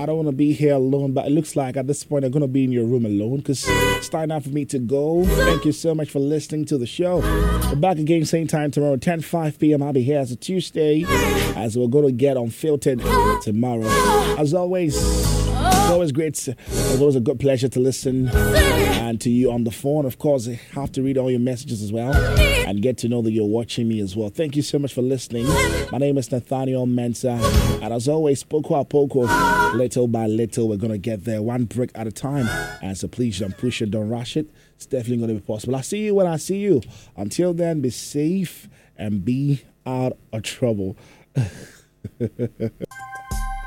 I don't want to be here alone, but it looks like at this point I'm going to be in your room alone because it's time now for me to go. Thank you so much for listening to the show. We're back again same time tomorrow, 10:05 p.m. I'll be here as a Tuesday as we're going to get unfiltered tomorrow. As always, it's always great. It's always a good pleasure to listen and to you on the phone. Of course, I have to read all your messages as well and get to know that you're watching me as well. Thank you so much for listening. My name is Nathaniel Mensah, and as always, poco a poco, little by little, we're going to get there one brick at a time. And so please don't push it, don't rush it. It's definitely going to be possible. I'll see you when I see you. Until then, be safe and be out of trouble.